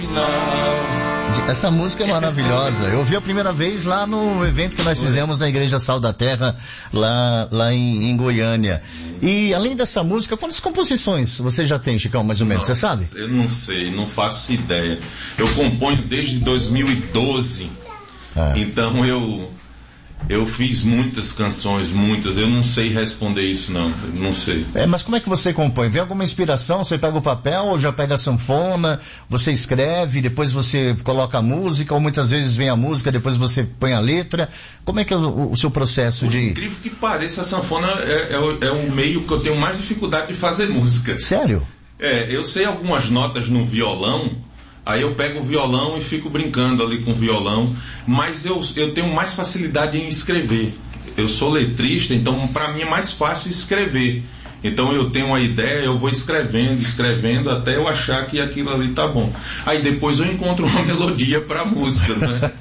Essa música é maravilhosa. Eu ouvi a primeira vez lá no evento que nós fizemos na Igreja Sal da Terra, lá em Goiânia. E além dessa música, quantas composições você já tem, Chicão, mais ou menos? Você sabe? Eu não sei, não faço ideia. Eu componho desde 2012. Então eu fiz muitas canções, eu não sei responder isso não sei. Mas como é que você compõe? Vem alguma inspiração? Você pega o papel ou já pega a sanfona? Você escreve, depois você coloca a música, ou muitas vezes vem a música, depois você põe a letra? Como é que é o seu processo de... Por incrível que pareça, a sanfona é o meio que eu tenho mais dificuldade de fazer música. Sério? Eu sei algumas notas no violão. Aí eu pego o violão e fico brincando ali com o violão, mas eu tenho mais facilidade em escrever. Eu sou letrista, então para mim é mais fácil escrever. Então eu tenho uma ideia, eu vou escrevendo até eu achar que aquilo ali tá bom. Aí depois eu encontro uma melodia para a música, né?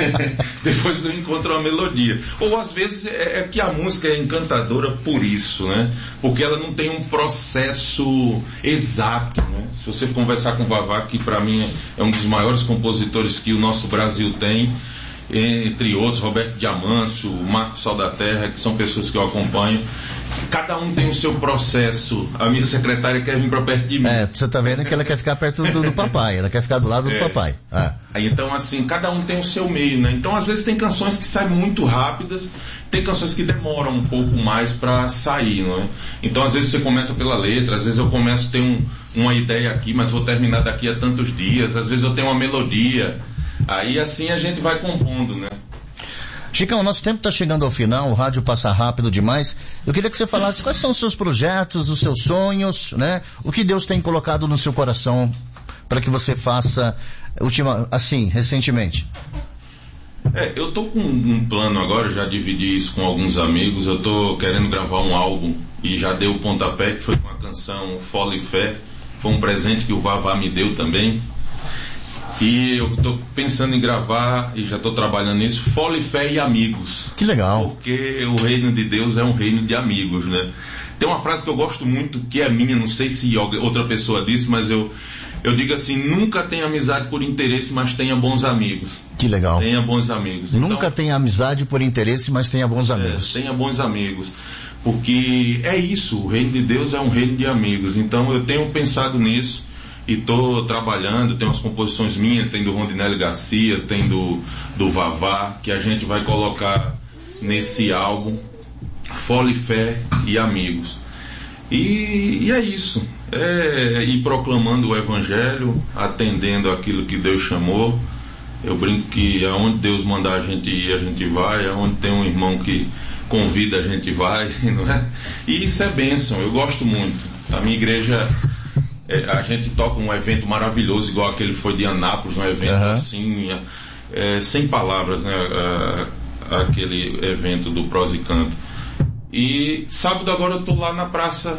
Depois eu encontro uma melodia. Ou às vezes é que a música é encantadora por isso, né? Porque ela não tem um processo exato, né? Se você conversar com o Vavá, que para mim é um dos maiores compositores que o nosso Brasil tem, entre outros, Roberto Diamâncio, Marcos Sal da Terra, que são pessoas que eu acompanho. Cada um tem o seu processo. A minha secretária quer vir para perto de mim. Você tá vendo que ela quer ficar perto do papai, ela quer ficar do lado do papai. Então, assim, cada um tem o seu meio, né? Então, às vezes tem canções que saem muito rápidas, tem canções que demoram um pouco mais para sair, não é? Então, às vezes você começa pela letra, às vezes eu começo a ter uma ideia aqui, mas vou terminar daqui a tantos dias, às vezes eu tenho uma melodia. Aí assim a gente vai compondo, né? Chicão, nosso tempo está chegando ao final, o rádio passa rápido demais. Eu queria que você falasse quais são os seus projetos, os seus sonhos, né? O que Deus tem colocado no seu coração para que você faça, recentemente. Eu tô com um plano agora, já dividi isso com alguns amigos. Eu tô querendo gravar um álbum e já dei o pontapé, que foi com a canção Fole e Fé. Foi um presente que o Vavá me deu também. E eu estou pensando em gravar, e já estou trabalhando nisso, Fole, Fé e Amigos. Que legal. Porque o reino de Deus é um reino de amigos, né? Tem uma frase que eu gosto muito, que é minha, não sei se outra pessoa disse, mas eu digo assim: nunca tenha amizade por interesse, mas tenha bons amigos. Que legal. Tenha bons amigos. Nunca tenha amizade por interesse, mas tenha bons amigos. Tenha bons amigos. Porque é isso, o reino de Deus é um reino de amigos. Então eu tenho pensado nisso. E estou trabalhando, tem umas composições minhas, tem do Rondinelli Garcia, tem do Vavá, que a gente vai colocar nesse álbum, Fole, Fé e Amigos. E é isso, ir proclamando o Evangelho, atendendo aquilo que Deus chamou. Eu brinco que aonde Deus mandar a gente ir, a gente vai, aonde tem um irmão que convida, a gente vai, não é? E isso é bênção, eu gosto muito. A minha igreja... a gente toca um evento maravilhoso, igual aquele foi de Anápolis, um evento assim, sem palavras, né? Aquele evento do Prós e Canto. E sábado agora eu tô lá na praça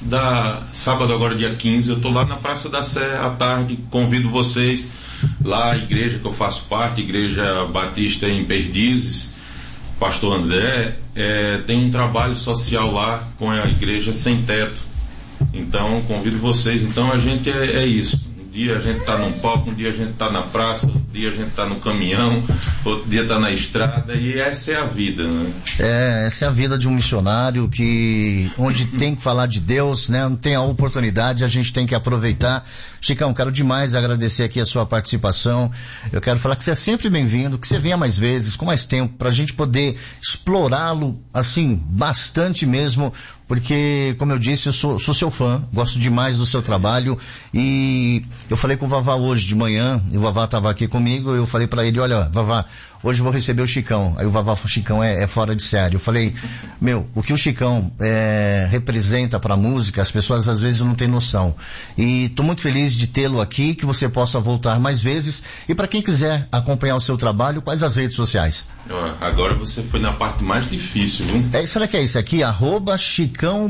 sábado agora dia 15, eu tô lá na Praça da Sé à tarde, convido vocês lá, a igreja que eu faço parte, Igreja Batista em Perdizes, Pastor André, tem um trabalho social lá com a Igreja Sem Teto. Então, convido vocês. Então, a gente é isso. Um dia a gente está num palco, um dia a gente está na praça, outro dia a gente está no caminhão, outro dia está na estrada, e essa é a vida, né? Essa é a vida de um missionário onde tem que falar de Deus, né? Não tem a oportunidade, a gente tem que aproveitar. Chicão, quero demais agradecer aqui a sua participação. Eu quero falar que você é sempre bem-vindo, que você venha mais vezes, com mais tempo, pra gente poder explorá-lo, assim, bastante mesmo, porque, como eu disse, eu sou seu fã, gosto demais do seu trabalho, e eu falei com o Vavá hoje de manhã, e o Vavá estava aqui comigo, eu falei para ele: olha, Vavá, hoje eu vou receber o Chicão. Aí o Vavá falou: Chicão é fora de série. Eu falei: o que o Chicão representa para a música, as pessoas às vezes não têm noção. E estou muito feliz de tê-lo aqui, que você possa voltar mais vezes. E para quem quiser acompanhar o seu trabalho, quais as redes sociais? Agora você foi na parte mais difícil, viu? Será que é isso aqui? @Chicão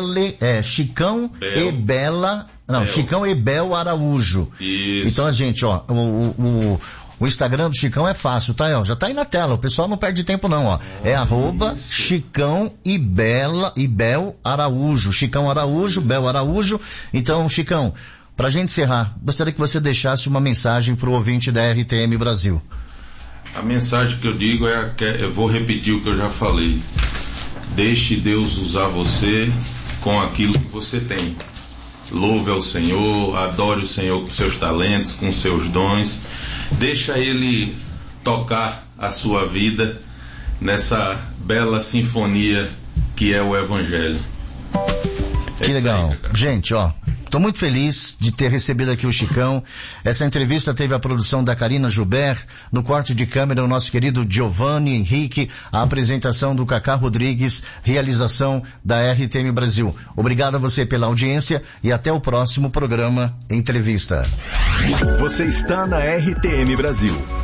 Chicão e Bela... Não, Chicão e Bel Araújo. Isso. Então, gente, o Instagram do Chicão é fácil, tá? Já tá aí na tela, o pessoal não perde tempo não, ó. Chicão e Bel Araújo. Chicão Araújo, Bel Araújo. Então, Chicão, Pra gente encerrar, gostaria que você deixasse uma mensagem pro ouvinte da RTM Brasil. A mensagem que eu digo eu vou repetir o que eu já falei. Deixe Deus usar você com aquilo que você tem. Louve ao Senhor, adore o Senhor com seus talentos, com seus dons. Deixa Ele tocar a sua vida nessa bela sinfonia que é o Evangelho. Que legal. Gente, tô muito feliz de ter recebido aqui o Chicão. Essa entrevista teve a produção da Karina Joubert, no corte de câmera o nosso querido Giovanni Henrique, a apresentação do Cacá Rodrigues, realização da RTM Brasil. Obrigado a você pela audiência e até o próximo programa Entrevista. Você está na RTM Brasil.